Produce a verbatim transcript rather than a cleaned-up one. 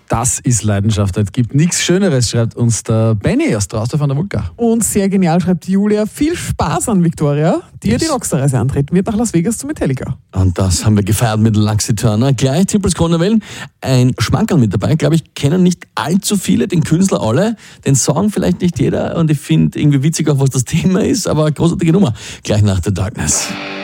Das ist Leidenschaft. Es gibt nichts Schöneres, schreibt uns der Benny aus Trausdorf an der Vulka. Und sehr genial, schreibt Julia. Viel Spaß an Victoria, die yes. ja die Rockstar-Reise antreten wird nach Las Vegas zu Metallica. Und das haben wir gefeiert mit Luxy Turner. Gleich Tippels Kronewellen, ein Schmankerl mit dabei. Glaube ich, kennen nicht allzu viele den Künstler alle. Den Song vielleicht nicht jeder. Und ich finde irgendwie witzig auch, was das Thema ist. Aber großartige Nummer. Gleich nach The Darkness.